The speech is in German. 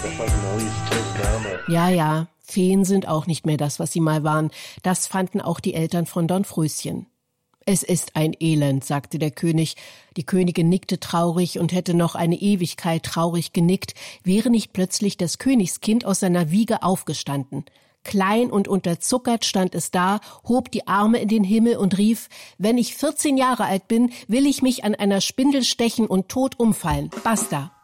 Ja, ja, Feen sind auch nicht mehr das, was sie mal waren. Das fanden auch die Eltern von Dornröschen. Es ist ein Elend, sagte der König. Die Königin nickte traurig und hätte noch eine Ewigkeit traurig genickt, wäre nicht plötzlich das Königskind aus seiner Wiege aufgestanden. Klein und unterzuckert stand es da, hob die Arme in den Himmel und rief: Wenn ich 14 Jahre alt bin, will ich mich an einer Spindel stechen und tot umfallen. Basta!